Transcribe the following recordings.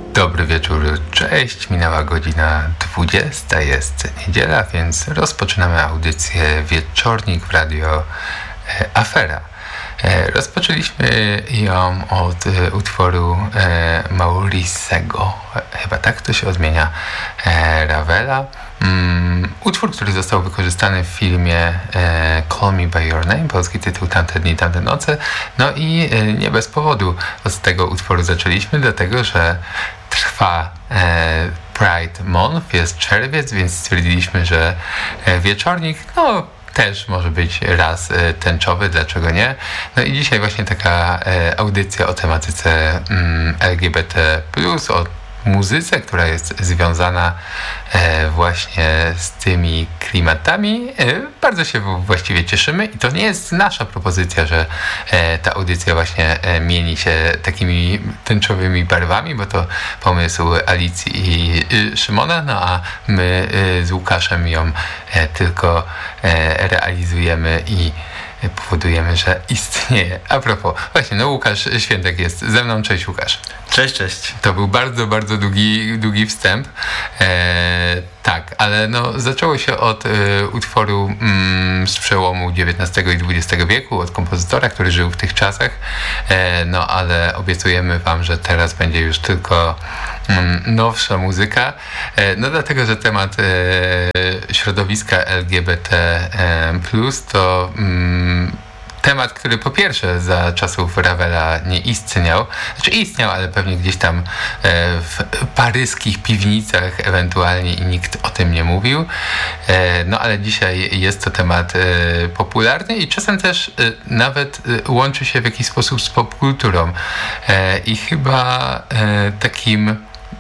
Dobry wieczór, cześć, minęła godzina 20, jest niedziela, więc rozpoczynamy audycję Wieczornik w Radio Afera. Rozpoczęliśmy ją od utworu Mauricego, chyba tak to się odmienia, Ravela. Utwór, który został wykorzystany w filmie Call Me By Your Name, polski tytuł Tamte dni, tamte noce. No i nie bez powodu od tego utworu zaczęliśmy, dlatego że trwa Pride Month, jest czerwiec, więc stwierdziliśmy, że wieczornik, też może być raz tęczowy, dlaczego nie? No i dzisiaj właśnie taka audycja o tematyce LGBT+, o muzyce, która jest związana właśnie z tymi klimatami. Bardzo się właściwie cieszymy i to nie jest nasza propozycja, że ta audycja właśnie mieni się takimi tęczowymi barwami, bo to pomysł Alicji i Szymona, no a my z Łukaszem ją tylko realizujemy i powodujemy, że istnieje. A propos, właśnie, Łukasz Świętek jest ze mną. Cześć, Łukasz. Cześć. To był bardzo, bardzo długi wstęp. Tak, ale zaczęło się od utworu z przełomu XIX i XX wieku, od kompozytora, który żył w tych czasach, ale obiecujemy wam, że teraz będzie już tylko nowsza muzyka, dlatego, że temat środowiska LGBT to temat, który po pierwsze za czasów Ravela nie istniał, istniał, ale pewnie gdzieś tam w paryskich piwnicach ewentualnie i nikt o tym nie mówił. Ale dzisiaj jest to temat popularny i czasem też nawet łączy się w jakiś sposób z popkulturą. I chyba takim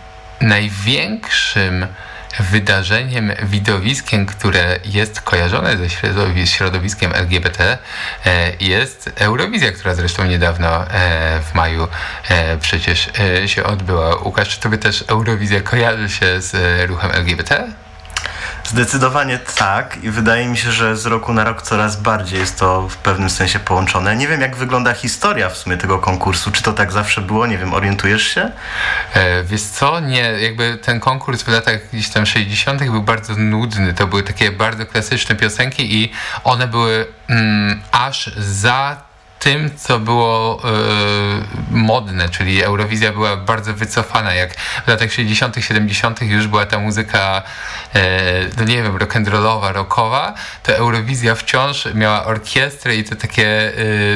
największym wydarzeniem, widowiskiem, które jest kojarzone ze środowiskiem LGBT, jest Eurowizja, która zresztą niedawno w maju przecież się odbyła. Łukasz, czy tobie też Eurowizja kojarzy się z ruchem LGBT? Zdecydowanie tak i wydaje mi się, że z roku na rok coraz bardziej jest to w pewnym sensie połączone. Nie wiem, jak wygląda historia w sumie tego konkursu. Czy to tak zawsze było? Nie wiem, orientujesz się? Wiesz co? Nie. Jakby ten konkurs w latach gdzieś tam 60. był bardzo nudny. To były takie bardzo klasyczne piosenki i one były aż za tym, co było modne, czyli Eurowizja była bardzo wycofana, jak w latach 60., 70. już była ta muzyka rock'n'rollowa, rockowa, to Eurowizja wciąż miała orkiestrę i to takie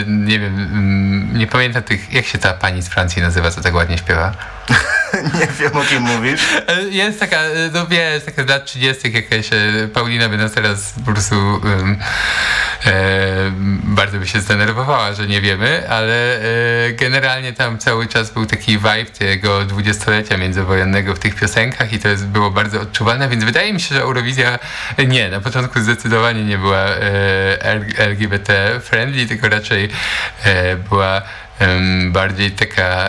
nie pamiętam jak się ta pani z Francji nazywa, co tak ładnie śpiewa. Nie wiem, o kim mówisz. Jest taka, taka z lat 30. jakaś Paulina by nas teraz po prostu bardzo by się zdenerwowała, że nie wiemy, ale generalnie tam cały czas był taki vibe tego dwudziestolecia międzywojennego w tych piosenkach i to było bardzo odczuwalne, więc wydaje mi się, że Eurowizja na początku zdecydowanie nie była LGBT friendly, tylko raczej była bardziej taka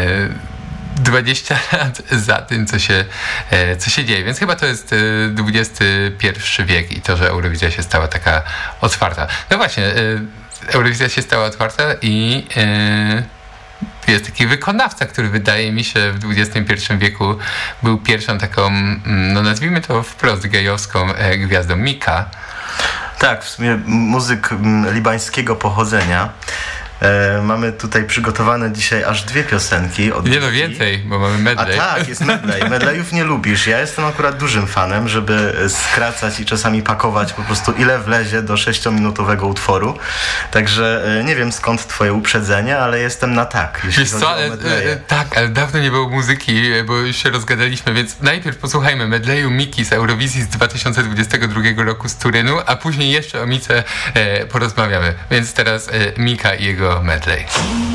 20 lat za tym, co się dzieje. Więc chyba to jest XXI wiek i to, że Eurowizja się stała taka otwarta. No właśnie, Eurowizja się stała otwarta i jest taki wykonawca, który wydaje mi się w XXI wieku był pierwszą taką, nazwijmy to wprost gejowską gwiazdą, Mika. Tak, w sumie muzyk libańskiego pochodzenia. Mamy tutaj przygotowane dzisiaj aż 2 piosenki. Więcej, bo mamy medley. A tak, jest medley. Medleyów nie lubisz. Ja jestem akurat dużym fanem, żeby skracać i czasami pakować po prostu ile wlezie do 6-minutowego utworu. Także nie wiem skąd twoje uprzedzenie, ale jestem na tak. Wiesz co, ale dawno nie było muzyki, bo już się rozgadaliśmy, więc najpierw posłuchajmy medleyu Miki z Eurowizji z 2022 roku z Turynu, a później jeszcze o Mice porozmawiamy. Więc teraz Mika i jego medley.